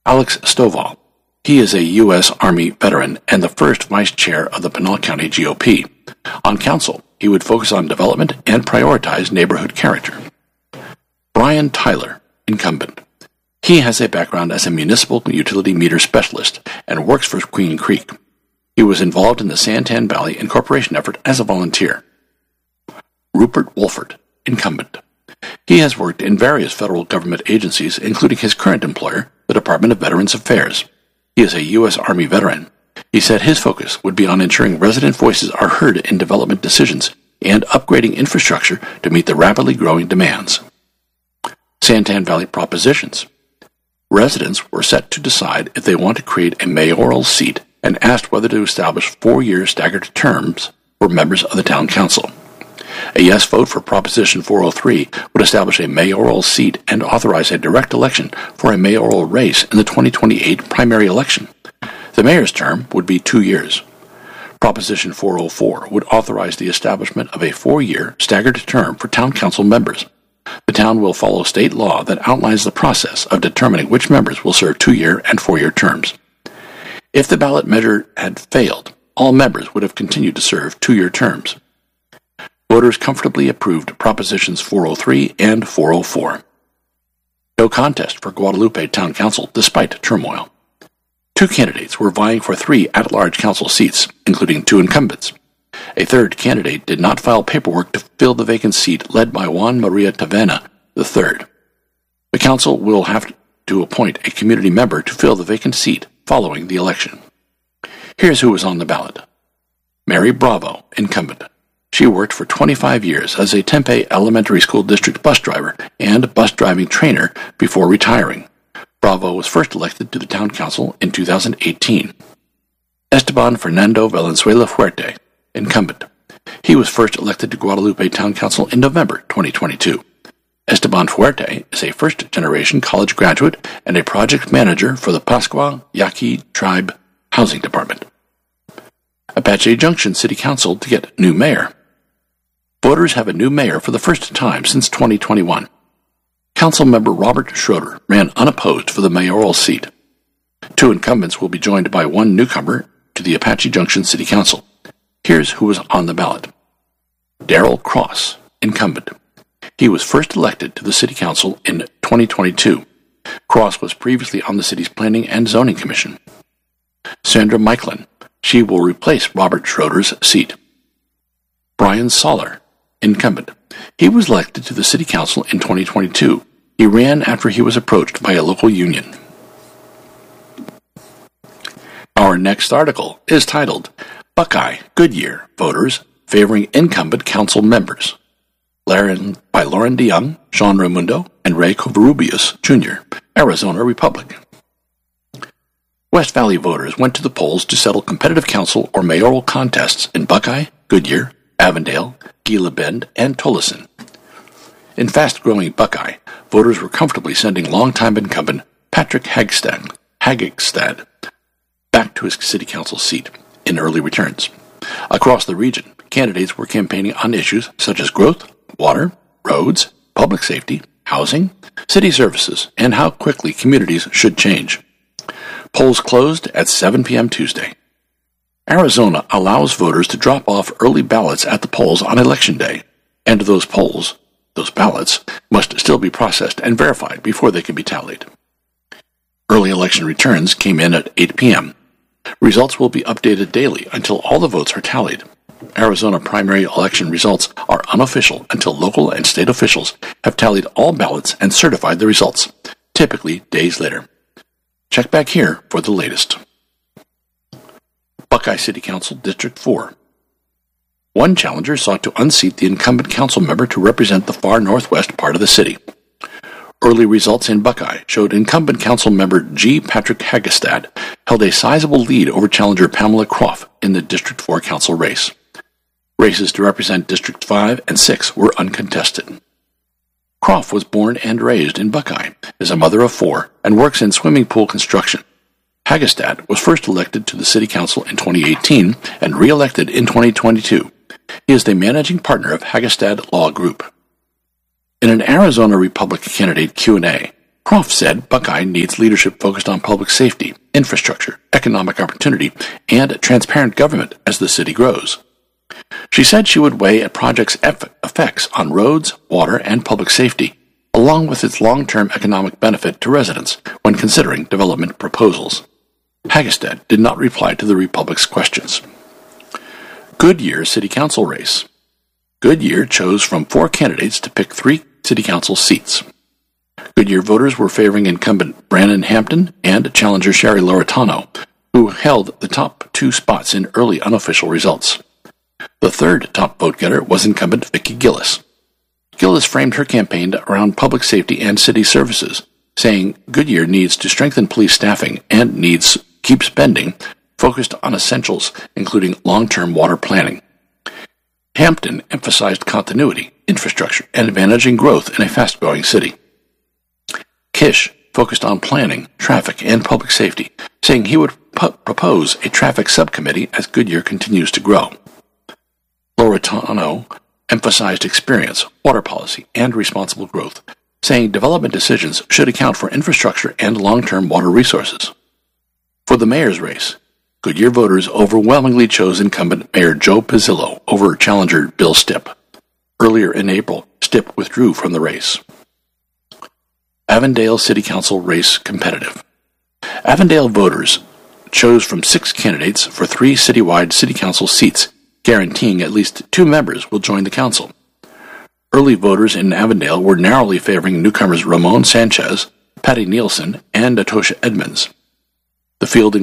Alex Stovall. He is a U.S. Army veteran and the first vice chair of the Pinal County GOP. On council, he would focus on development and prioritize neighborhood character. Brian Tyler, incumbent. He has a background as a municipal utility meter specialist and works for Queen Creek. He was involved in the Santan Valley Incorporation effort as a volunteer. Rupert Wolford, incumbent. He has worked in various federal government agencies, including his current employer, the Department of Veterans Affairs. He is a U.S. Army veteran. He said his focus would be on ensuring resident voices are heard in development decisions and upgrading infrastructure to meet the rapidly growing demands. Santan Valley propositions. Residents were set to decide if they want to create a mayoral seat and asked whether to establish 4-year staggered terms for members of the town council. A yes vote for Proposition 403 would establish a mayoral seat and authorize a direct election for a mayoral race in the 2028 primary election. The mayor's term would be 2 years. Proposition 404 would authorize the establishment of a 4-year staggered term for town council members. The town will follow state law that outlines the process of determining which members will serve 2-year and 4-year terms. If the ballot measure had failed, all members would have continued to serve 2-year terms. Voters comfortably approved Propositions 403 and 404. No contest for Guadalupe Town Council despite turmoil. 2 candidates were vying for 3 at-large council seats, including 2 incumbents. A third candidate did not file paperwork to fill the vacant seat led by Juan Maria Tavena III. The council will have to appoint a community member to fill the vacant seat following the election. Here's who was on the ballot. Mary Bravo, incumbent. She worked for 25 years as a Tempe Elementary School District bus driver and bus driving trainer before retiring. Bravo was first elected to the town council in 2018. Esteban Fernando Valenzuela Fuerte, incumbent. He was first elected to Guadalupe Town Council in November 2022. Esteban Fuerte is a first-generation college graduate and a project manager for the Pascua Yaqui Tribe Housing Department. Apache Junction City Council to get new mayor. Voters have a new mayor for the first time since 2021. Councilmember Robert Schroeder ran unopposed for the mayoral seat. 2 incumbents will be joined by 1 newcomer to the Apache Junction City Council. Here's who was on the ballot. Darrell Cross, incumbent. He was first elected to the City Council in 2022. Cross was previously on the city's Planning and Zoning Commission. Sandra Michelin. She will replace Robert Schroeder's seat. Brian Soller, incumbent. He was elected to the City Council in 2022. He ran after he was approached by a local union. Our next article is titled, Buckeye Goodyear Voters Favoring Incumbent Council Members, by Lauren DeYoung, Sean Raimundo, and Ray Covarrubias, Jr., Arizona Republic. West Valley voters went to the polls to settle competitive council or mayoral contests in Buckeye, Goodyear, Avondale, Gila Bend, and Tolleson. In fast-growing Buckeye, voters were comfortably sending longtime incumbent Patrick Hagestad back to his city council seat in early returns. Across the region, candidates were campaigning on issues such as growth, water, roads, public safety, housing, city services, and how quickly communities should change. Polls closed at 7 p.m. Tuesday. Arizona allows voters to drop off early ballots at the polls on Election Day, and those ballots, must still be processed and verified before they can be tallied. Early election returns came in at 8 p.m. Results will be updated daily until all the votes are tallied. Arizona primary election results are unofficial until local and state officials have tallied all ballots and certified the results, typically days later. Check back here for the latest. Buckeye City Council District 4. One challenger sought to unseat the incumbent council member to represent the far northwest part of the city. Early results in Buckeye showed incumbent council member G. Patrick Hagestad held a sizable lead over challenger Pamela Croft in the District 4 council race. Races to represent District 5 and 6 were uncontested. Croft was born and raised in Buckeye, is a mother of 4, and works in swimming pool construction. Hagestad was first elected to the City Council in 2018 and re-elected in 2022. He is the managing partner of Hagestad Law Group. In an Arizona Republican candidate Q&A, Croft said Buckeye needs leadership focused on public safety, infrastructure, economic opportunity, and transparent government as the city grows. She said she would weigh a project's effects on roads, water, and public safety, along with its long-term economic benefit to residents when considering development proposals. Hagestad did not reply to the Republic's questions. Goodyear City Council race. Goodyear chose from 4 candidates to pick 3 city council seats. Goodyear voters were favoring incumbent Brannon Hampton and challenger Sherry Loretano, who held the top 2 spots in early unofficial results. The third top vote-getter was incumbent Vicki Gillis. Gillis framed her campaign around public safety and city services, saying Goodyear needs to strengthen police staffing and needs to keep spending focused on essentials, including long-term water planning. Hampton emphasized continuity, infrastructure, and managing growth in a fast-growing city. Kish focused on planning, traffic, and public safety, saying he would propose a traffic subcommittee as Goodyear continues to grow. Loretano emphasized experience, water policy, and responsible growth, saying development decisions should account for infrastructure and long-term water resources. For the mayor's race, Goodyear voters overwhelmingly chose incumbent Mayor Joe Pizzillo over challenger Bill Stipp. Earlier in April, Stipp withdrew from the race. Avondale City Council race competitive. Avondale voters chose from 6 candidates for 3 citywide city council seats, guaranteeing at least 2 members will join the council. Early voters in Avondale were narrowly favoring newcomers Ramon Sanchez, Patty Nielsen, and Atosha Edmonds. The field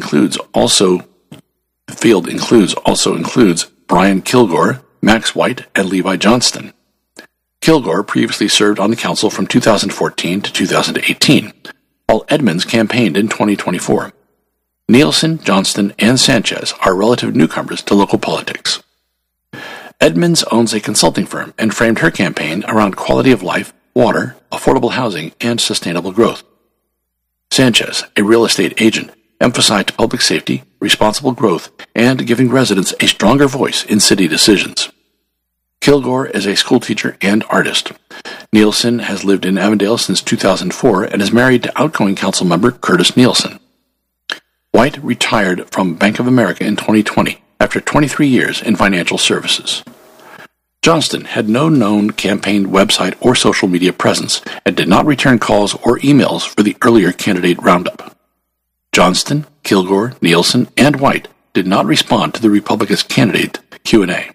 also includes Brian Kilgore, Max White, and Levi Johnston. Kilgore previously served on the council from 2014 to 2018, while Edmonds campaigned in 2024. Nielsen, Johnston, and Sanchez are relative newcomers to local politics. Edmonds owns a consulting firm and framed her campaign around quality of life, water, affordable housing, and sustainable growth. Sanchez, a real estate agent, emphasized public safety, responsible growth, and giving residents a stronger voice in city decisions. Kilgore is a schoolteacher and artist. Nielsen has lived in Avondale since 2004 and is married to outgoing council member Curtis Nielsen. White retired from Bank of America in 2020 after 23 years in financial services. Johnston had no known campaign website or social media presence and did not return calls or emails for the earlier candidate roundup. Johnston, Kilgore, Nielsen, and White did not respond to the Republicans' candidate Q&A.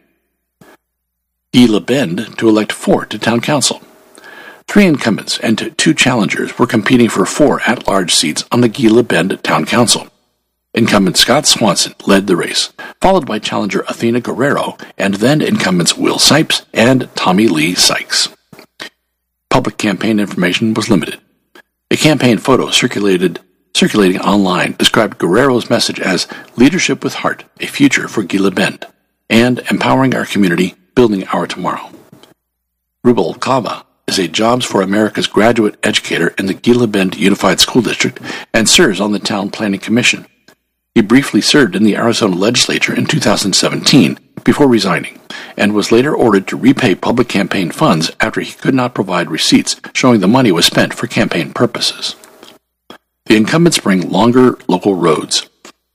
Gila Bend to elect 4 to town council. 3 incumbents and 2 challengers were competing for 4 at-large seats on the Gila Bend town council. Incumbent Scott Swanson led the race, followed by challenger Athena Guerrero and then incumbents Will Sipes and Tommy Lee Sykes. Public campaign information was limited. A campaign photo circulating online described Guerrero's message as "Leadership with Heart, a Future for Gila Bend," and "Empowering Our Community, Building Our Tomorrow." Rubal Kava is a Jobs for America's graduate educator in the Gila Bend Unified School District and serves on the Town Planning Commission. He briefly served in the Arizona legislature in 2017 before resigning, and was later ordered to repay public campaign funds after he could not provide receipts showing the money was spent for campaign purposes. The incumbents bring longer local roads.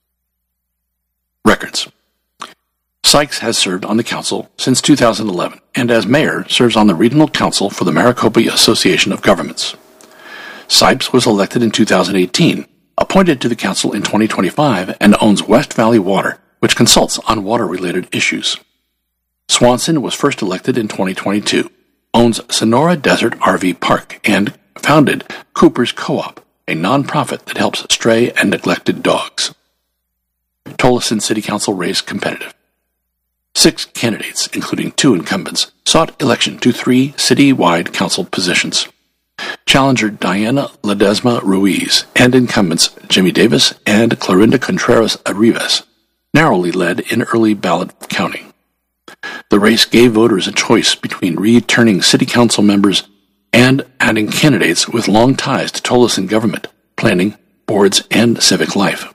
Records. Sykes has served on the council since 2011, and as mayor serves on the Regional Council for the Maricopa Association of Governments. Sipes was elected in 2018, appointed to the council in 2025, and owns West Valley Water, which consults on water-related issues. Swanson was first elected in 2022, owns Sonora Desert RV Park, and founded Cooper's Co-op, a non-profit that helps stray and neglected dogs. Tolleson City Council race competitive. 6 candidates, including 2 incumbents, sought election to 3 city-wide council positions. Challenger Diana Ledesma Ruiz and incumbents Jimmy Davis and Clarinda Contreras Arribas narrowly led in early ballot counting. The race gave voters a choice between returning city council members and adding candidates with long ties to Tolleson government, planning, boards, and civic life.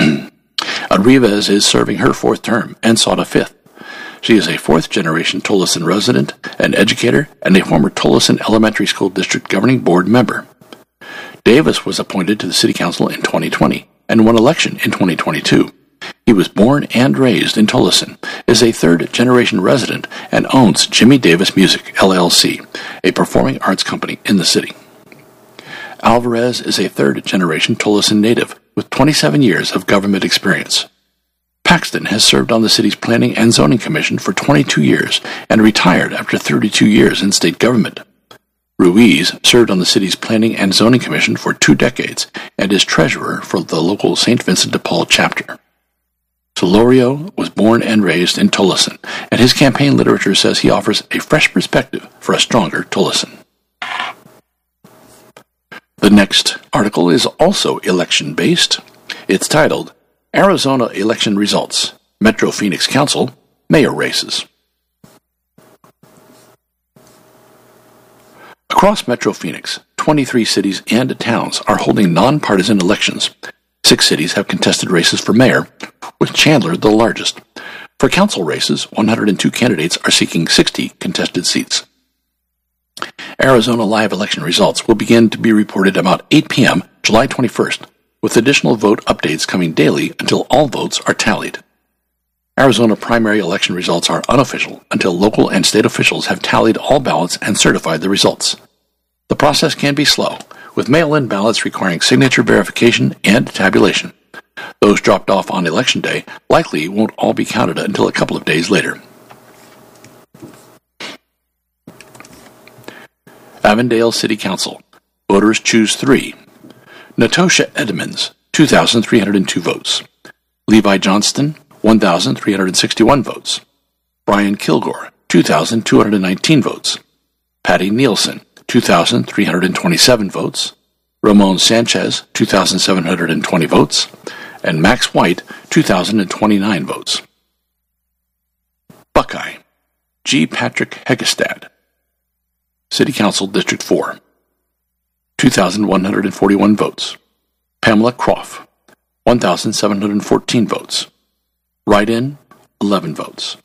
Arribas is serving her 4th term and sought a 5th. She is a 4th-generation Tolleson resident, an educator, and a former Tolleson Elementary School District Governing Board member. Davis was appointed to the City Council in 2020 and won election in 2022. He was born and raised in Tolleson, is a third-generation resident, and owns Jimmy Davis Music, LLC, a performing arts company in the city. Alvarez is a third-generation Tolleson native with 27 years of government experience. Paxton has served on the city's Planning and Zoning Commission for 22 years and retired after 32 years in state government. Ruiz served on the city's Planning and Zoning Commission for 2 decades and is treasurer for the local St. Vincent de Paul chapter. Solorio was born and raised in Tolleson, and his campaign literature says he offers a fresh perspective for a stronger Tolleson. The next article is also election-based. It's titled, Arizona Election Results, Metro Phoenix Council, Mayor Races. Across Metro Phoenix, 23 cities and towns are holding nonpartisan elections. 6 cities have contested races for mayor, with Chandler the largest. For council races, 102 candidates are seeking 60 contested seats. Arizona live election results will begin to be reported about 8 p.m. July 21st, with additional vote updates coming daily until all votes are tallied. Arizona primary election results are unofficial until local and state officials have tallied all ballots and certified the results. The process can be slow, with mail-in ballots requiring signature verification and tabulation. Those dropped off on Election Day likely won't all be counted until a couple of days later. Avondale City Council. Voters choose 3. Natosha Edmonds, 2,302 votes. Levi Johnston, 1,361 votes. Brian Kilgore, 2,219 votes. Patty Nielsen, 2,327 votes. Ramon Sanchez, 2,720 votes. And Max White, 2,029 votes. Buckeye. G. Patrick Hegestad. City Council District 4. 2,141 votes. Pamela Croft, 1,714 votes. Write-in, 11 votes.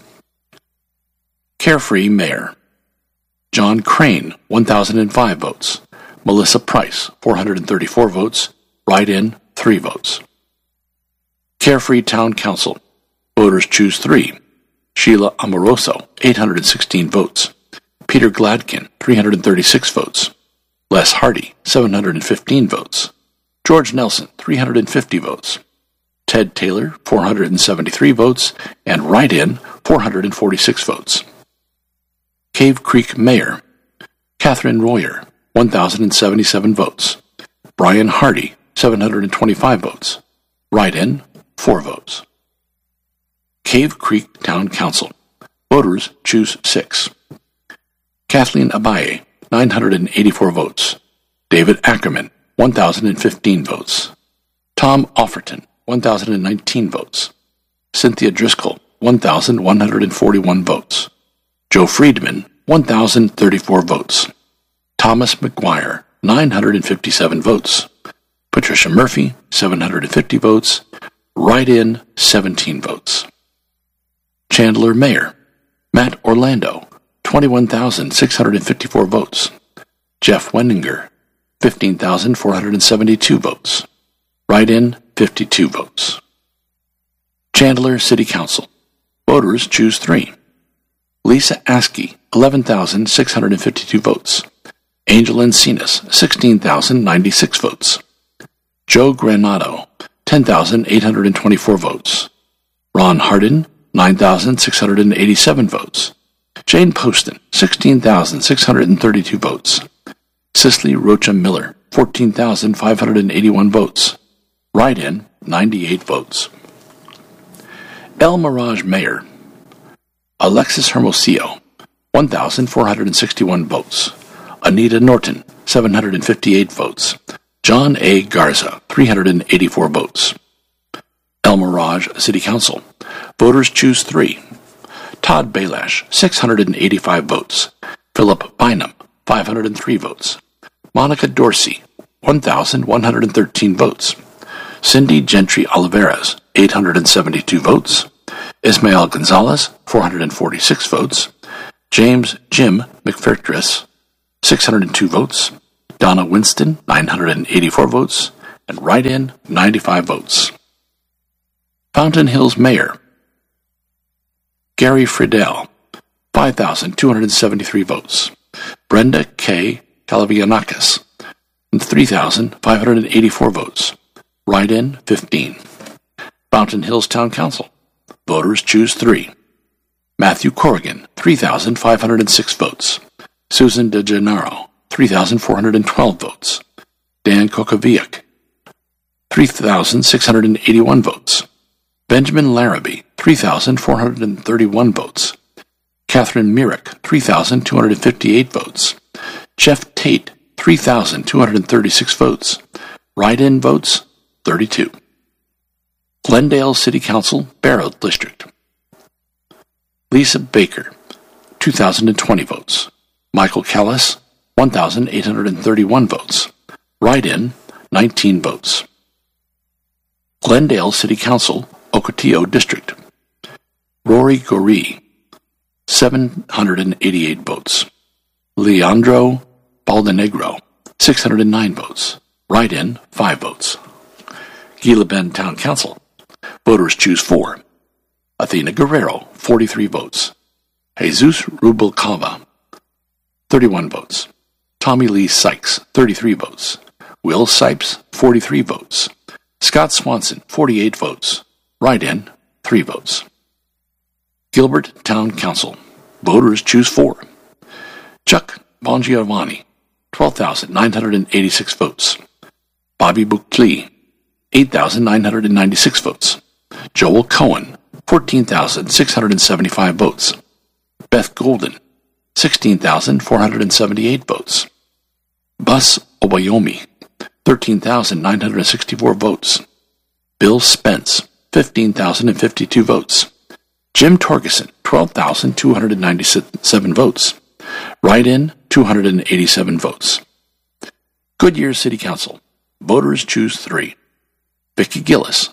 Carefree Mayor. John Crane, 1,005 votes. Melissa Price, 434 votes. Write-in, 3 votes. Carefree Town Council. Voters choose 3. Sheila Amoroso, 816 votes. Peter Gladkin, 336 votes. Les Hardy, 715 votes. George Nelson, 350 votes. Ted Taylor, 473 votes. And write-in, 446 votes. Cave Creek Mayor. Catherine Royer, 1,077 votes. Brian Hardy, 725 votes. Write-in, 4 votes. Cave Creek Town Council. Voters choose 6. Kathleen Abaye, 984 votes. David Ackerman, 1,015 votes. Tom Offerton, 1,019 votes. Cynthia Driscoll, 1,141 votes. Joe Friedman, 1,034 votes. Thomas McGuire, 957 votes. Patricia Murphy, 750 votes. Write-in, 17 votes. Chandler Mayor. Matt Orlando, 21,654 votes. Jeff Wendinger, 15,472 votes. Write-in, 52 votes. Chandler City Council. Voters choose 3. Lisa Askey, 11,652 votes. Angel Encinas, 16,096 votes. Joe Granado, 10,824 votes. Ron Hardin, 9,687 votes. Jane Poston, 16,632 votes. Cicely Rocha Miller, 14,581 votes. Write-in, 98 votes. El Mirage Mayor. Alexis Hermosillo, 1,461 votes. Anita Norton, 758 votes. John A. Garza, 384 votes. El Mirage City Council. Voters choose 3. Todd Balash, 685 votes. Philip Bynum, 503 votes. Monica Dorsey, 1,113 votes. Cindy Gentry Oliveras, 872 votes. Ismael Gonzalez, 446 votes. James Jim McFertris, 602 votes. Donna Winston, 984 votes, and write-in, 95 votes. Fountain Hills Mayor, Gary Friedel, 5,273 votes. Brenda K. Kalavianakis, 3,584 votes. Write-in, 15. Fountain Hills Town Council. Voters choose 3. Matthew Corrigan, 3,506 votes. Susan DeGennaro, 3,412 votes. Dan Kokoviak, 3,681 votes. Benjamin Larrabee, 3,431 votes. Catherine Myrick, 3,258 votes. Jeff Tate, 3,236 votes. Write-in votes, 32. Glendale City Council, Barrow District. Lisa Baker, 2,020 votes. Michael Callis, 1,831 votes. Write-in, 19 votes. Glendale City Council, Ocotillo District. Rory Goree, 788 votes. Leandro Baldenegro, 609 votes. Write-in, 5 votes. Gila Bend Town Council. Voters choose 4. Athena Guerrero, 43 votes. Jesus Rubalcaba, 31 votes. Tommy Lee Sykes, 33 votes. Will Sipes, 43 votes. Scott Swanson, 48 votes. Write-in, 3 votes. Gilbert Town Council. Voters choose 4. Chuck Bongiovanni, 12,986 votes. Bobby Buckley, 8,996 votes. Joel Cohen, 14,675 votes. Beth Golden, 16,478 votes. Bus Obayomi, 13,964 votes. Bill Spence, 15,052 votes. Jim Torgeson, 12,297 votes. Write-in, 287 votes. Goodyear City Council. Voters choose 3. Vicki Gillis,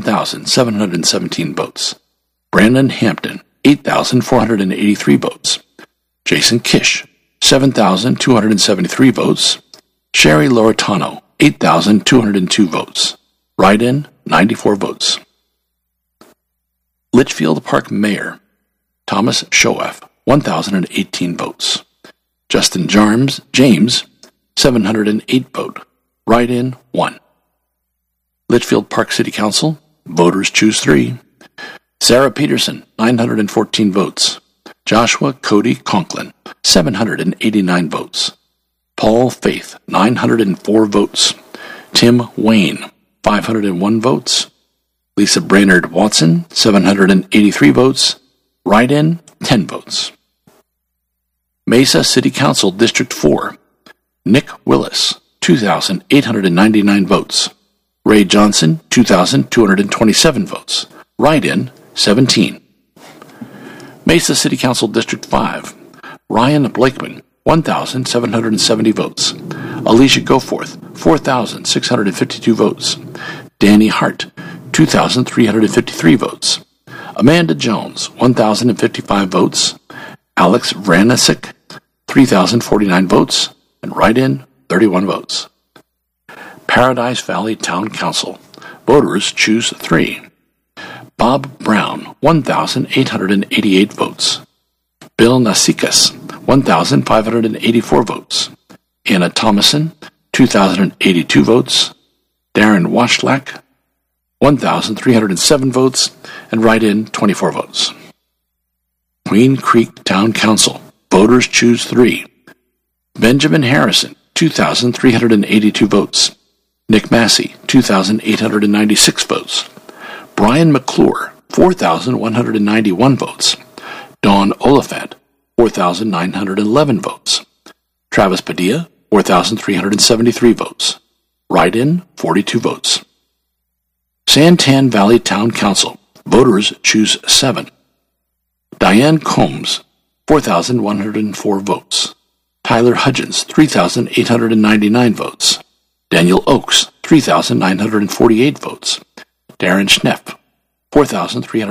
7,717 votes. Brandon Hampton, 8,483 votes. Jason Kish, 7,273 votes. Sherry Loretano, 8,202 votes. Write-in, 94 votes. Litchfield Park Mayor, Thomas Shoaf, 1,018 votes. Justin James, 708 vote. Write-in, 1. Litchfield Park City Council, voters choose 3. Sarah Peterson, 914 votes. Joshua Cody Conklin, 789 votes. Paul Faith, 904 votes. Tim Wayne, 501 votes. Lisa Brainerd Watson, 783 votes. Write-in, 10 votes. Mesa City Council District 4. Nick Willis, 2,899 votes. Ray Johnson, 2,227 votes. Write-in, 17. Mesa City Council District 5. Ryan Blakeman, 1,770 votes. Alicia Goforth, 4,652 votes. Danny Hart, 2,353 votes. Amanda Jones, 1,055 votes. Alex Vranisic, 3,049 votes. And write-in, 31 votes. Paradise Valley Town Council. Voters choose 3. Bob Brown, 1,888 votes. Bill Nasikas, 1,584 votes. Anna Thomason, 2,082 votes. Darren Washlak, 1,307 votes. And write-in, 24 votes. Queen Creek Town Council. Voters choose 3. Benjamin Harrison, 2,382 votes. Nick Massey, 2,896 votes. Brian McClure, 4,191 votes. Dawn Oliphant, 4,911 votes. Travis Padilla, 4,373 votes. Write-in, 42 votes. Santan Valley Town Council. Voters choose 7. Diane Combs, 4,104 votes. Tyler Hudgens, 3,899 votes. Daniel Oakes, 3,948 votes. Darren Schnepp,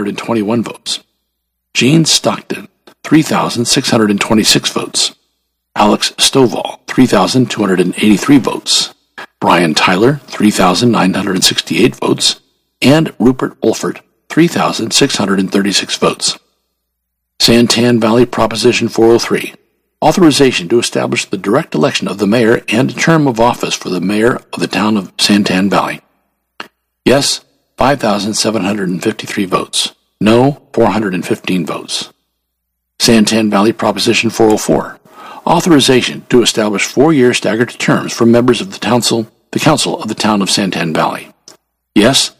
4,321 votes. Gene Stockton, 3,626 votes. Alex Stovall, 3,283 votes. Brian Tyler, 3,968 votes. And Rupert Olfert, 3,636 votes. Santan Valley Proposition 403. Authorization to establish the direct election of the mayor and a term of office for the mayor of the town of Santan Valley. Yes, 5,753 votes. No, 415 votes. Santan Valley Proposition 404. Authorization to establish 4-year staggered terms for members of the council of the town of Santan Valley. Yes,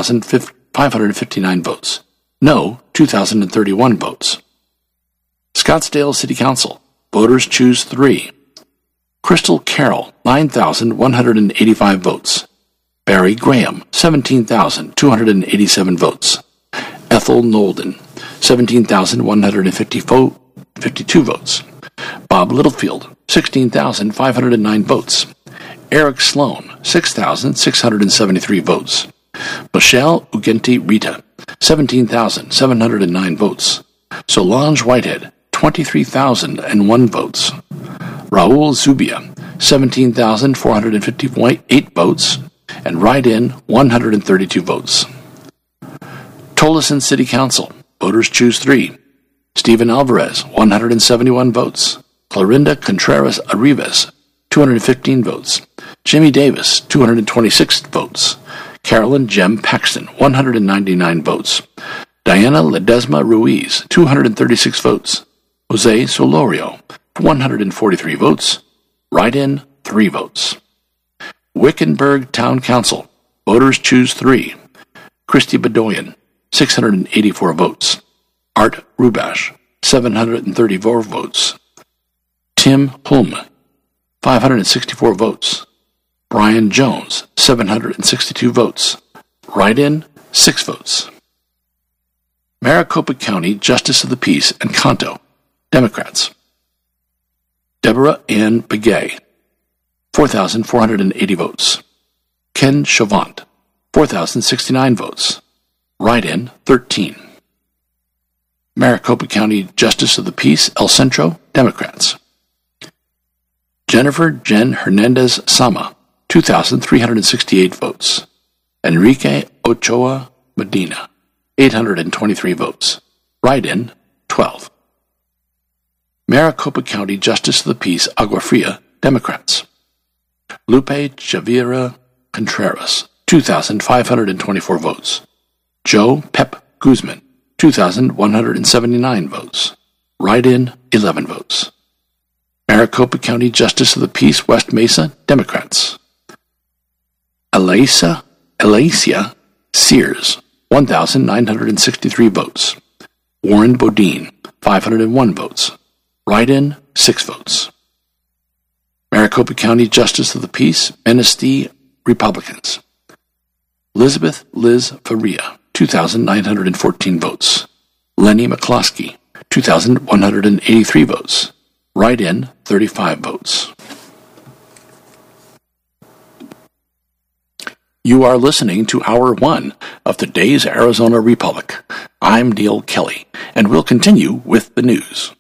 3,559 votes. No, 2,031 votes. Scottsdale City Council. Voters choose 3. Crystal Carroll, 9,185 votes. Barry Graham, 17,287 votes. Ethel Nolden, 17,152 votes. Bob Littlefield, 16,509 votes. Eric Sloan, 6,673 votes. Michelle Ugenti Rita, 17,709 votes. Solange Whitehead, 23,001 votes. Raul Zubia, 17,458 votes. And write-in, 132 votes. Tolleson City Council. Voters choose 3. Stephen Alvarez, 171 votes. Clorinda Contreras Arribas, 215 votes. Jimmy Davis, 226 votes. Carolyn Jem Paxton, 199 votes. Diana Ledesma Ruiz, 236 votes. Jose Solorio, 143 votes. Write-in, 3 votes. Wickenburg Town Council. Voters choose 3. Christy Bedoyan, 684 votes. Art Rubash, 734 votes. Tim Hulme, 564 votes. Brian Jones, 762 votes. Write-in, 6 votes. Maricopa County Justice of the Peace and Kanto, Democrats. Deborah Ann Begay, 4,480 votes. Ken Chavant, 4,069 votes. Write-in, 13. Maricopa County Justice of the Peace, El Centro, Democrats. Jennifer Jen Hernandez Sama, 2,368 votes. Enrique Ochoa Medina, 823 votes. Write-in, 12. Maricopa County Justice of the Peace, Agua Fria, Democrats. Lupe Chavira Contreras, 2,524 votes. Joe Pep Guzman, 2,179 votes. Write-in, 11 votes. Maricopa County Justice of the Peace, West Mesa, Democrats. Alicia Sears, 1,963 votes. Warren Bodine, 501 votes. Write-in, 6 votes. Maricopa County Justice of the Peace, Manistee, Republicans. Elizabeth Liz Faria, 2,914 votes. Lenny McCloskey, 2,183 votes. Write-in, 35 votes. You are listening to Hour 1 of Today's Arizona Republic. I'm Neil Kelly, and we'll continue with the news.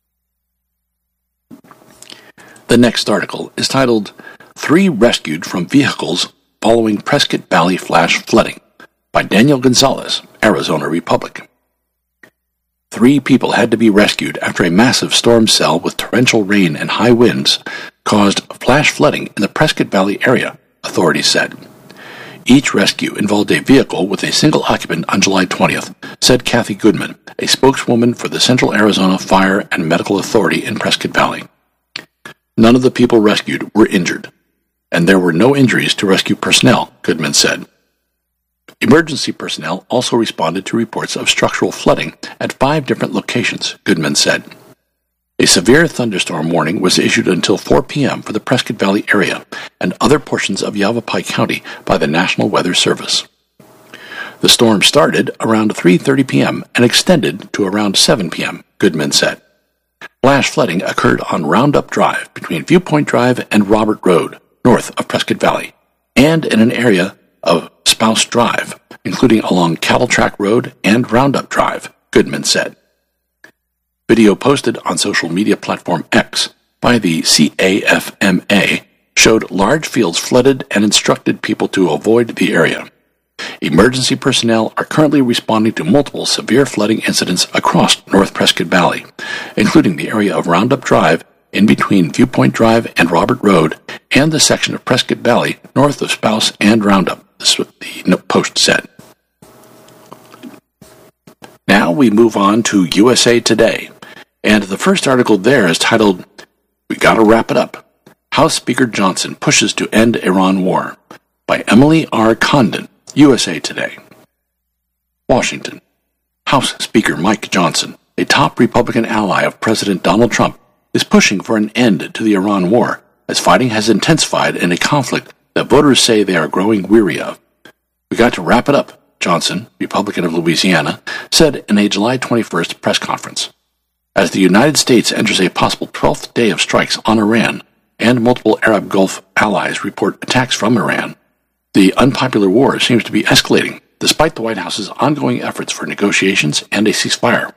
The next article is titled, 3 Rescued from Vehicles Following Prescott Valley Flash Flooding, by Daniel Gonzalez, Arizona Republic. 3 people had to be rescued after a massive storm cell with torrential rain and high winds caused flash flooding in the Prescott Valley area, authorities said. Each rescue involved a vehicle with a single occupant on July 20th, said Kathy Goodman, a spokeswoman for the Central Arizona Fire and Medical Authority in Prescott Valley. None of the people rescued were injured, and there were no injuries to rescue personnel, Goodman said. Emergency personnel also responded to reports of structural flooding at 5 different locations, Goodman said. A severe thunderstorm warning was issued until 4 p.m. for the Prescott Valley area and other portions of Yavapai County by the National Weather Service. The storm started around 3:30 p.m. and extended to around 7 p.m., Goodman said. Flash flooding occurred on Roundup Drive between Viewpoint Drive and Robert Road, north of Prescott Valley, and in an area of Spouse Drive, including along Cattle Track Road and Roundup Drive, Goodman said. Video posted on social media platform X by the CAFMA showed large fields flooded and instructed people to avoid the area. Emergency personnel are currently responding to multiple severe flooding incidents across North Prescott Valley, including the area of Roundup Drive in between Viewpoint Drive and Robert Road, and the section of Prescott Valley north of Spouse and Roundup, this is what the Post said. Now we move on to USA Today, and the first article there is titled, "We Gotta Wrap It Up. House Speaker Johnson Pushes to End Iran War," by Emily R. Condon, USA Today. Washington. House Speaker Mike Johnson, a top Republican ally of President Donald Trump, is pushing for an end to the Iran war as fighting has intensified in a conflict that voters say they are growing weary of. "We got to wrap it up," Johnson, Republican of Louisiana, said in a July 21st press conference. As the United States enters a possible 12th day of strikes on Iran, and multiple Arab Gulf allies report attacks from Iran, the unpopular war seems to be escalating, despite the White House's ongoing efforts for negotiations and a ceasefire.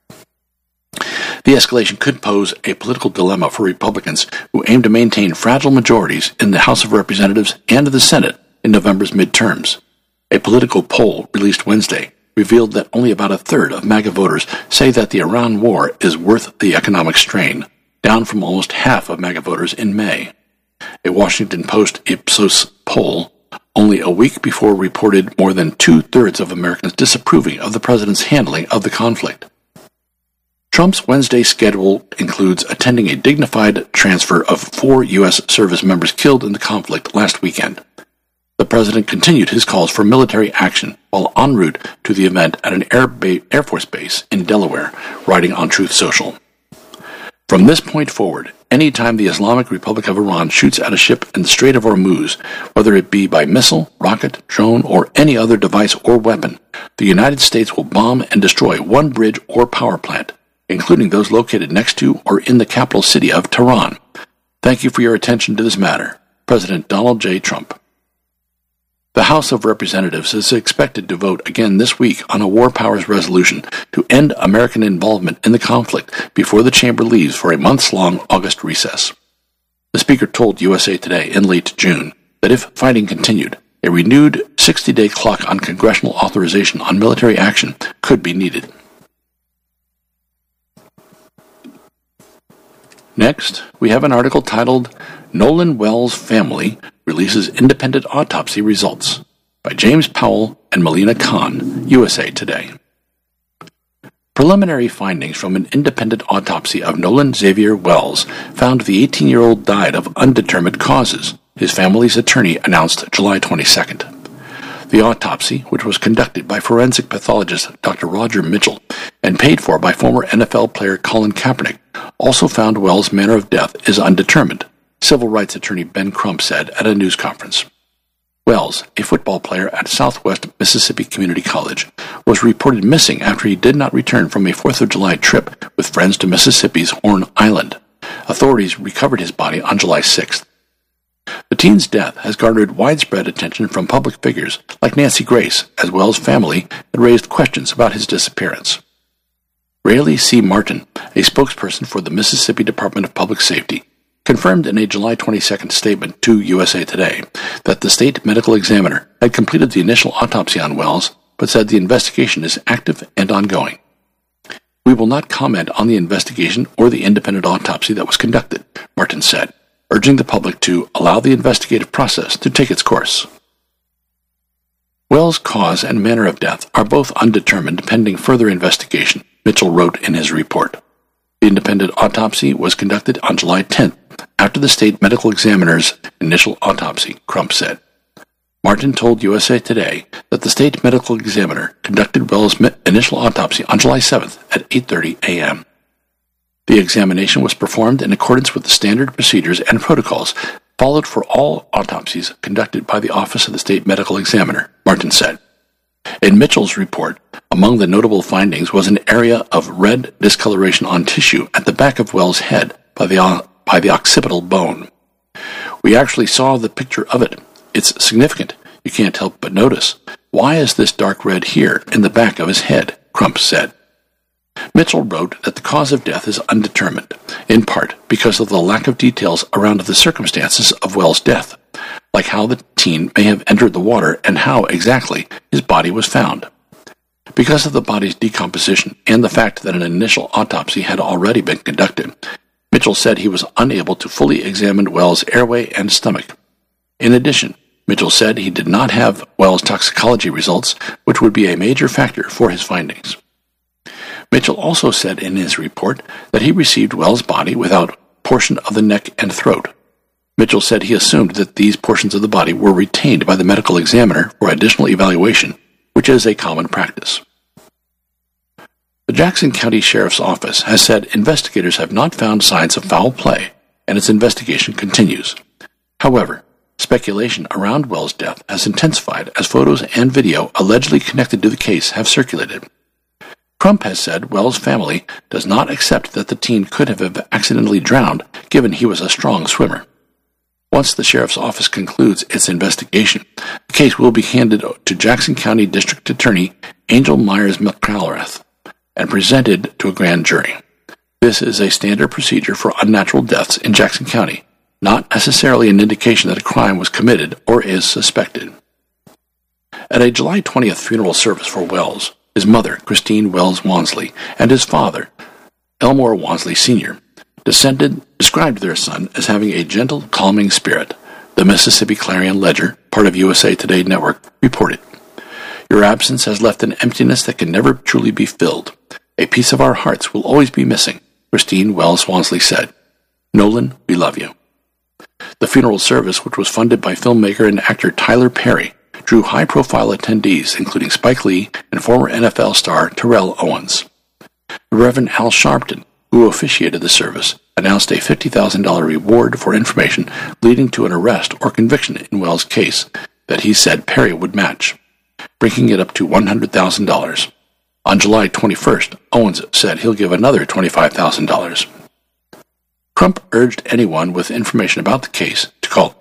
The escalation could pose a political dilemma for Republicans who aim to maintain fragile majorities in the House of Representatives and the Senate in November's midterms. A political poll released Wednesday revealed that only about a third of MAGA voters say that the Iran war is worth the economic strain, down from almost half of MAGA voters in May. A Washington Post Ipsos poll only a week before reported more than two-thirds of Americans disapproving of the president's handling of the conflict. Trump's Wednesday schedule includes attending a dignified transfer of 4 U.S. service members killed in the conflict last weekend. The president continued his calls for military action while en route to the event at an Air Force base in Delaware, writing on Truth Social. "From this point forward, any time the Islamic Republic of Iran shoots at a ship in the Strait of Hormuz, whether it be by missile, rocket, drone, or any other device or weapon, the United States will bomb and destroy one bridge or power plant, including those located next to or in the capital city of Tehran. Thank you for your attention to this matter. President Donald J. Trump." The House of Representatives is expected to vote again this week on a war powers resolution to end American involvement in the conflict before the chamber leaves for a months-long August recess. The Speaker told USA Today in late June that if fighting continued, a renewed 60-day clock on congressional authorization on military action could be needed. Next, we have an article titled, "Nolan Wells Family Releases Independent Autopsy Results," by James Powell and Melina Khan, USA Today. Preliminary findings from an independent autopsy of Nolan Xavier Wells found the 18-year-old died of undetermined causes, his family's attorney announced July 22nd. The autopsy, which was conducted by forensic pathologist Dr. Roger Mitchell and paid for by former NFL player Colin Kaepernick, also found Wells' manner of death is undetermined, civil rights attorney Ben Crump said at a news conference. Wells, a football player at Southwest Mississippi Community College, was reported missing after he did not return from a 4th of July trip with friends to Mississippi's Horn Island. Authorities recovered his body on July 6th. The teen's death has garnered widespread attention from public figures like Nancy Grace, as Wells' family had raised questions about his disappearance. Rayleigh C. Martin, a spokesperson for the Mississippi Department of Public Safety, confirmed in a July 22nd statement to USA Today that the state medical examiner had completed the initial autopsy on Wells, but said the investigation is active and ongoing. "We will not comment on the investigation or the independent autopsy that was conducted," Martin said, urging the public to allow the investigative process to take its course. Wells' cause and manner of death are both undetermined pending further investigation, Mitchell wrote in his report. The independent autopsy was conducted on July 10th, after the state medical examiner's initial autopsy, Crump said. Martin told USA Today that the state medical examiner conducted Wells' initial autopsy on July 7th at 8:30 a.m. The examination was performed in accordance with the standard procedures and protocols followed for all autopsies conducted by the Office of the State Medical Examiner, Martin said. In Mitchell's report, among the notable findings was an area of red discoloration on tissue at the back of Wells' head by the occipital bone. "We actually saw the picture of it. It's significant. You can't help but notice. Why is this dark red here in the back of his head?" Crump said. Mitchell wrote that the cause of death is undetermined, in part because of the lack of details around the circumstances of Wells' death, like how the teen may have entered the water and how exactly his body was found. Because of the body's decomposition and the fact that an initial autopsy had already been conducted, Mitchell said he was unable to fully examine Wells' airway and stomach. In addition, Mitchell said he did not have Wells' toxicology results, which would be a major factor for his findings. Mitchell also said in his report that he received Wells' body without a portion of the neck and throat. Mitchell said he assumed that these portions of the body were retained by the medical examiner for additional evaluation, which is a common practice. The Jackson County Sheriff's Office has said investigators have not found signs of foul play, and its investigation continues. However, speculation around Wells' death has intensified as photos and video allegedly connected to the case have circulated. Crump has said Wells' family does not accept that the teen could have accidentally drowned, given he was a strong swimmer. Once the Sheriff's Office concludes its investigation, the case will be handed to Jackson County District Attorney Angel Myers McElrath and presented to a grand jury. This is a standard procedure for unnatural deaths in Jackson County, not necessarily an indication that a crime was committed or is suspected. At a July 20th funeral service for Wells, his mother, Christine Wells Wansley, and his father, Elmore Wansley Sr., described their son as having a gentle, calming spirit. The Mississippi Clarion Ledger, part of USA Today Network, reported, "Your absence has left an emptiness that can never truly be filled. A piece of our hearts will always be missing," Christine Wells Wansley said. "Nolan, we love you." The funeral service, which was funded by filmmaker and actor Tyler Perry, drew high-profile attendees, including Spike Lee and former NFL star Terrell Owens. The Reverend Al Sharpton, who officiated the service, announced a $50,000 reward for information leading to an arrest or conviction in Wells' case that he said Perry would match, bringing it up to $100,000. On July 21st, Owens said he'll give another $25,000. Crump urged anyone with information about the case to call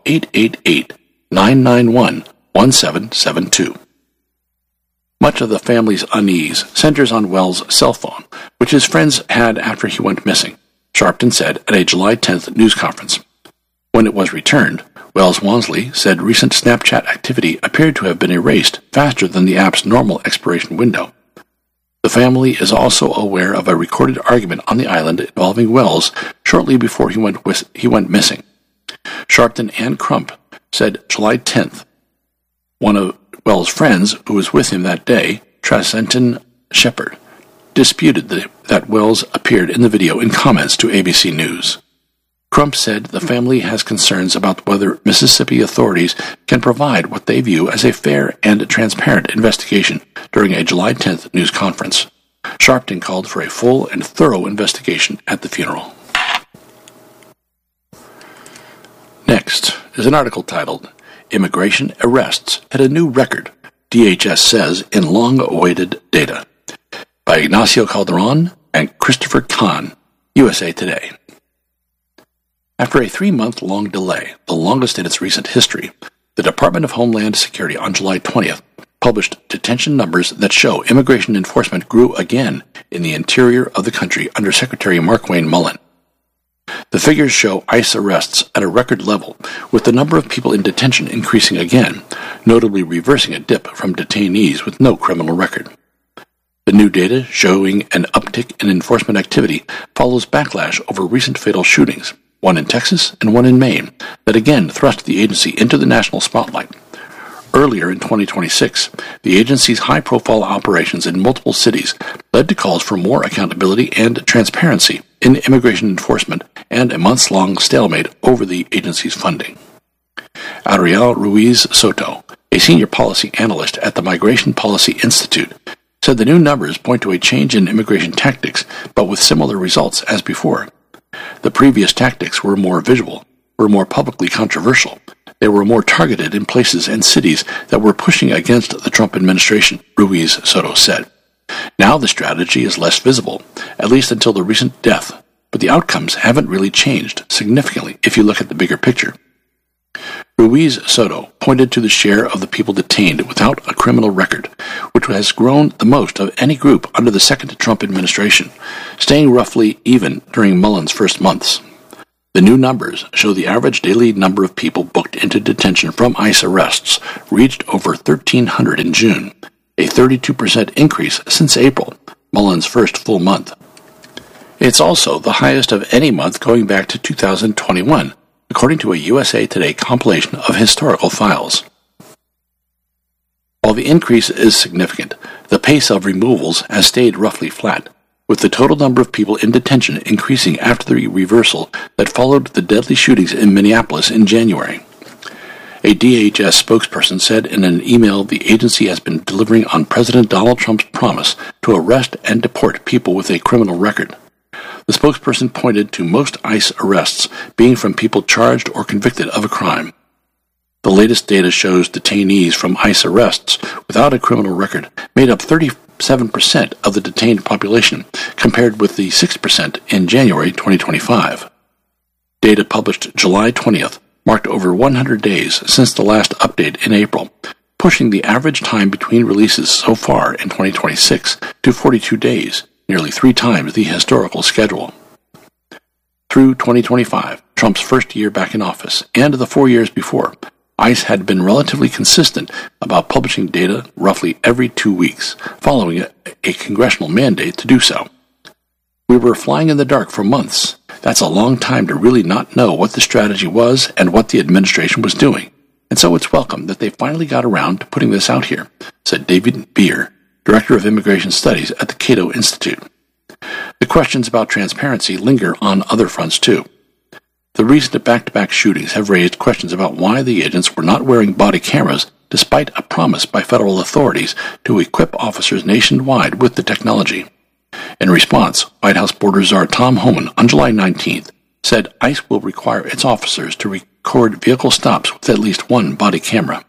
888-991-1772. Much of the family's unease centers on Wells' cell phone, which his friends had after he went missing, Sharpton said at a July 10th news conference. When it was returned, Wells Wansley said recent Snapchat activity appeared to have been erased faster than the app's normal expiration window. The family is also aware of a recorded argument on the island involving Wells shortly before he went missing. Sharpton and Crump said July 10th. One of Wells' friends, who was with him that day, Tracentin Shepard, disputed that Wells appeared in the video in comments to ABC News. Crump said the family has concerns about whether Mississippi authorities can provide what they view as a fair and transparent investigation during a July 10th news conference. Sharpton called for a full and thorough investigation at the funeral. Next is an article titled, "Immigration Arrests Hit a New Record, DHS Says in Long-Awaited Data," by Ignacio Calderon and Christopher Kahn, USA Today. After a 3-month-long delay, the longest in its recent history, the Department of Homeland Security on July 20th published detention numbers that show immigration enforcement grew again in the interior of the country under Secretary Markwayne Mullin. The figures show ICE arrests at a record level, with the number of people in detention increasing again, notably reversing a dip from detainees with no criminal record. The new data showing an uptick in enforcement activity follows backlash over recent fatal shootings, one in Texas and one in Maine, that again thrust the agency into the national spotlight. Earlier in 2026, the agency's high-profile operations in multiple cities led to calls for more accountability and transparency in immigration enforcement and a months-long stalemate over the agency's funding. Adriel Ruiz Soto, a senior policy analyst at the Migration Policy Institute, said the new numbers point to a change in immigration tactics, but with similar results as before. The previous tactics were more visual, were more publicly controversial. They were more targeted in places and cities that were pushing against the Trump administration, Ruiz Soto said. Now the strategy is less visible, at least until the recent death, but the outcomes haven't really changed significantly if you look at the bigger picture. Ruiz Soto pointed to the share of the people detained without a criminal record, which has grown the most of any group under the second Trump administration, staying roughly even during Mullen's first months. The new numbers show the average daily number of people booked into detention from ICE arrests reached over 1,300 in June, a 32% increase since April, Mullen's first full month. It's also the highest of any month going back to 2021, according to a USA Today compilation of historical files. While the increase is significant, the pace of removals has stayed roughly flat, with the total number of people in detention increasing after the reversal that followed the deadly shootings in Minneapolis in January. A DHS spokesperson said in an email the agency has been delivering on President Donald Trump's promise to arrest and deport people with a criminal record. The spokesperson pointed to most ICE arrests being from people charged or convicted of a crime. The latest data shows detainees from ICE arrests without a criminal record made up 37% of the detained population, compared with the 6% in January 2025. Data published July 20th marked over 100 days since the last update in April, pushing the average time between releases so far in 2026 to 42 days, nearly 3 times the historical schedule. Through 2025, Trump's first year back in office, and the 4 years before, ICE had been relatively consistent about publishing data roughly every 2 weeks, following a congressional mandate to do so. We were flying in the dark for months. That's a long time to really not know what the strategy was and what the administration was doing. And so it's welcome that they finally got around to putting this out here, said David Beer, Director of Immigration Studies at the Cato Institute. The questions about transparency linger on other fronts too. The recent back-to-back shootings have raised questions about why the agents were not wearing body cameras despite a promise by federal authorities to equip officers nationwide with the technology. In response, White House border czar Tom Homan on July 19th said ICE will require its officers to record vehicle stops with at least one body camera.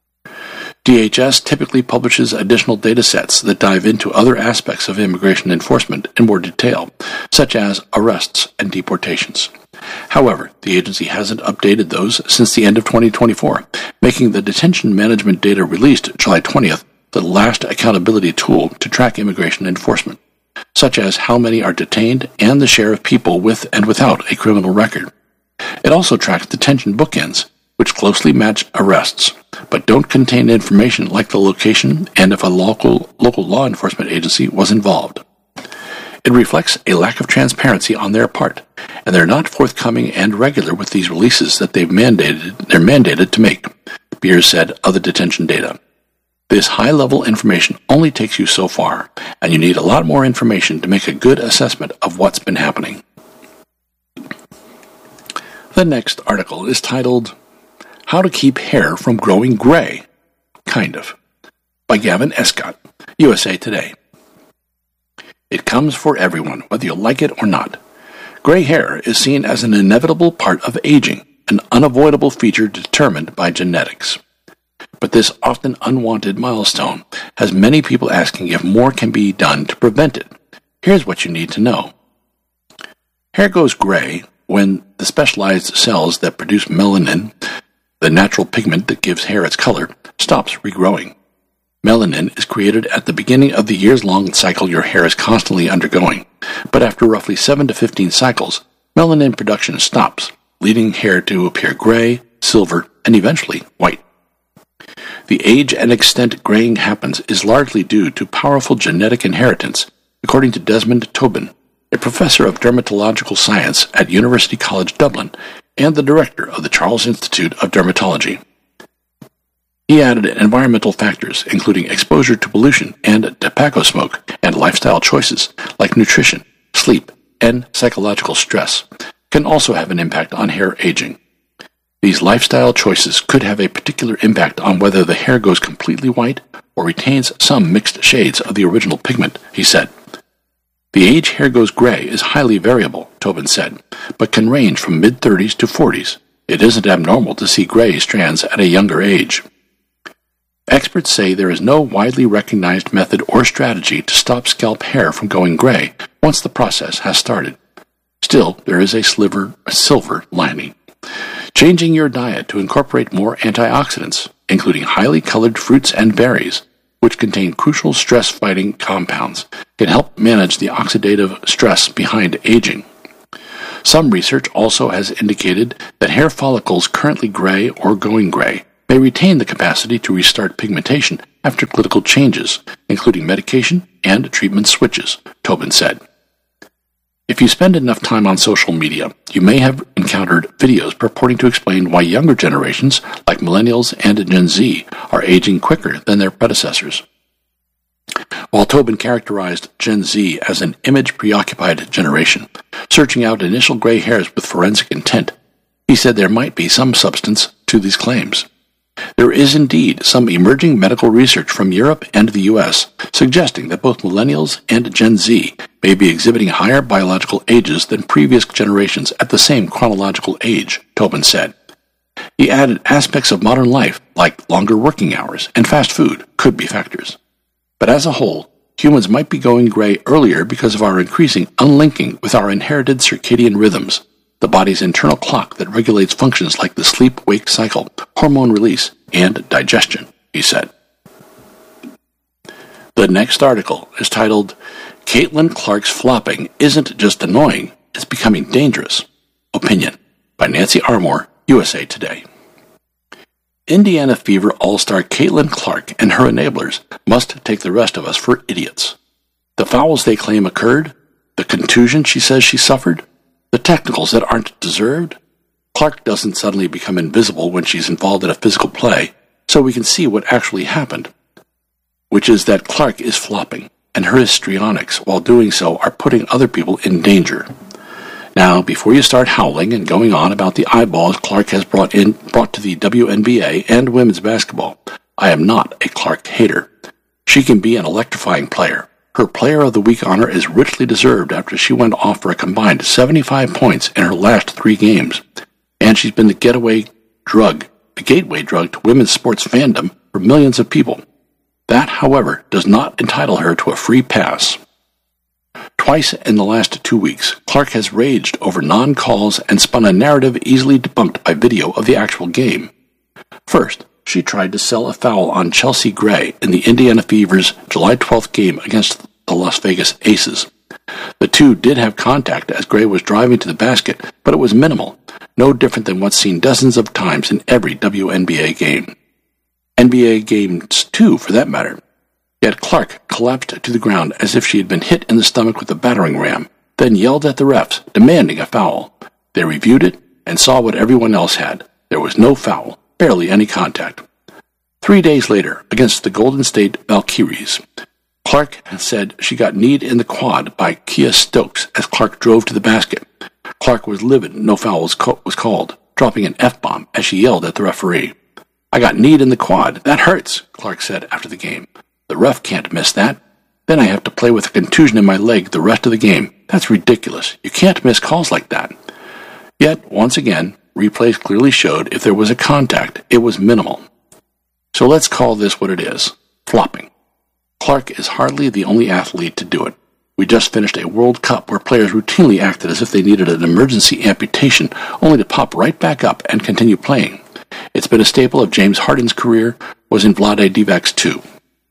DHS typically publishes additional data sets that dive into other aspects of immigration enforcement in more detail, such as arrests and deportations. However, the agency hasn't updated those since the end of 2024, making the detention management data released July 20th the last accountability tool to track immigration enforcement, such as how many are detained and the share of people with and without a criminal record. It also tracks detention bookends, which closely match arrests, but don't contain information like the location and if a local law enforcement agency was involved. It reflects a lack of transparency on their part, and they're not forthcoming and regular with these releases that they're mandated to make, Beers said of the detention data. This high-level information only takes you so far, and you need a lot more information to make a good assessment of what's been happening. The next article is titled, How to Keep Hair from Growing Gray, Kind of, by Gavin Escott, USA Today. It comes for everyone, whether you like it or not. Gray hair is seen as an inevitable part of aging, an unavoidable feature determined by genetics. But this often unwanted milestone has many people asking if more can be done to prevent it. Here's what you need to know. Hair goes gray when the specialized cells that produce melanin, the natural pigment that gives hair its color, stops regrowing. Melanin is created at the beginning of the years-long cycle your hair is constantly undergoing, but after roughly 7 to 15 cycles, melanin production stops, leading hair to appear gray, silver, and eventually white. The age and extent graying happens is largely due to powerful genetic inheritance, according to Desmond Tobin, a professor of dermatological science at University College Dublin and the director of the Charles Institute of Dermatology. He added environmental factors, including exposure to pollution and tobacco smoke, and lifestyle choices like nutrition, sleep, and psychological stress, can also have an impact on hair aging. These lifestyle choices could have a particular impact on whether the hair goes completely white or retains some mixed shades of the original pigment, he said. The age hair goes gray is highly variable, Tobin said, but can range from mid-30s to 40s. It isn't abnormal to see gray strands at a younger age. Experts say there is no widely recognized method or strategy to stop scalp hair from going gray once the process has started. Still, there is a silver lining. Changing your diet to incorporate more antioxidants, including highly colored fruits and berries, which contain crucial stress-fighting compounds, can help manage the oxidative stress behind aging. Some research also has indicated that hair follicles currently gray or going gray may retain the capacity to restart pigmentation after clinical changes, including medication and treatment switches, Tobin said. If you spend enough time on social media, you may have encountered videos purporting to explain why younger generations, like millennials and Gen Z, are aging quicker than their predecessors. While Tobin characterized Gen Z as an image-preoccupied generation, searching out initial gray hairs with forensic intent, he said there might be some substance to these claims. There is indeed some emerging medical research from Europe and the U.S. suggesting that both millennials and Gen Z may be exhibiting higher biological ages than previous generations at the same chronological age, Tobin said. He added aspects of modern life, like longer working hours and fast food, could be factors. But as a whole, humans might be going gray earlier because of our increasing unlinking with our inherited circadian rhythms, the body's internal clock that regulates functions like the sleep-wake cycle, hormone release, and digestion, he said. The next article is titled, Caitlin Clark's Flopping Isn't Just Annoying, It's Becoming Dangerous. Opinion, by Nancy Armour, USA Today. Indiana Fever all-star Caitlin Clark and her enablers must take the rest of us for idiots. The fouls they claim occurred, the contusion she says she suffered, the technicals that aren't deserved. Clark doesn't suddenly become invisible when she's involved in a physical play, so we can see what actually happened, which is that Clark is flopping, and her histrionics, while doing so, are putting other people in danger. Now, before you start howling and going on about the eyeballs Clark has brought to the WNBA and women's basketball, I am not a Clark hater. She can be an electrifying player. Her Player of the Week honor is richly deserved after she went off for a combined 75 points in her last 3 games. And she's been the gateway drug to women's sports fandom for millions of people. That, however, does not entitle her to a free pass. Twice in the last 2 weeks, Clark has raged over non-calls and spun a narrative easily debunked by video of the actual game. First, she tried to sell a foul on Chelsea Gray in the Indiana Fever's July 12th game against the Las Vegas Aces. The two did have contact as Gray was driving to the basket, but it was minimal, no different than what's seen dozens of times in every WNBA game. NBA games too, for that matter. Yet Clark collapsed to the ground as if she had been hit in the stomach with a battering ram, then yelled at the refs, demanding a foul. They reviewed it and saw what everyone else had. There was no foul, barely any contact. 3 days later, against the Golden State Valkyries, Clark said she got kneed in the quad by Kia Stokes as Clark drove to the basket. Clark was livid, no foul was called, dropping an F-bomb as she yelled at the referee. I got kneed in the quad. That hurts, Clark said after the game. The ref can't miss that. Then I have to play with a contusion in my leg the rest of the game. That's ridiculous. You can't miss calls like that. Yet, once again, replays clearly showed if there was a contact, it was minimal. So let's call this what it is, flopping. Clark is hardly the only athlete to do it. We just finished a World Cup where players routinely acted as if they needed an emergency amputation, only to pop right back up and continue playing. It's been a staple of James Harden's career, was in Vlade Divac's too.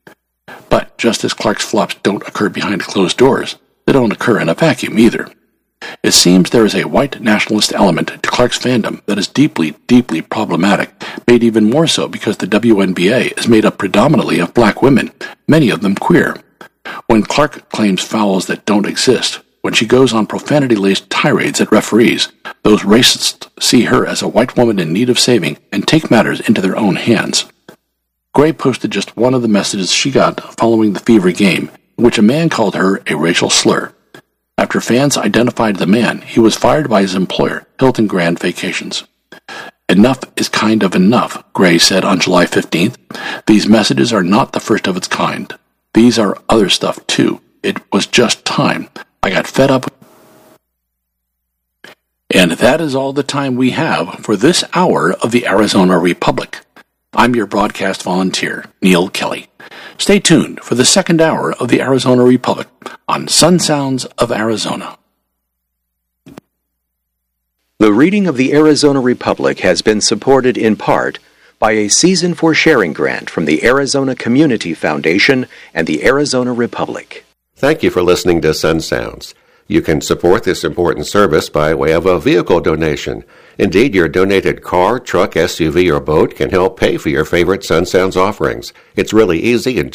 But just as Clark's flops don't occur behind closed doors, they don't occur in a vacuum either. It seems there is a white nationalist element to Clark's fandom that is deeply, deeply problematic, made even more so because the WNBA is made up predominantly of black women, many of them queer. When Clark claims fouls that don't exist, when she goes on profanity-laced tirades at referees, those racists see her as a white woman in need of saving and take matters into their own hands. Gray posted just one of the messages she got following the Fever game, in which a man called her a racial slur. After fans identified the man, he was fired by his employer, Hilton Grand Vacations. Enough is kind of enough, Gray said on July 15th. These messages are not the first of its kind. These are other stuff too. It was just time. I got fed up. And that is all the time we have for this hour of the Arizona Republic. I'm your broadcast volunteer, Neil Kelly. Stay tuned for the second hour of the Arizona Republic on Sun Sounds of Arizona. The reading of the Arizona Republic has been supported in part by a Season for Sharing grant from the Arizona Community Foundation and the Arizona Republic. Thank you for listening to Sun Sounds. You can support this important service by way of a vehicle donation. Indeed, your donated car, truck, SUV, or boat can help pay for your favorite Sun Sounds offerings. It's really easy and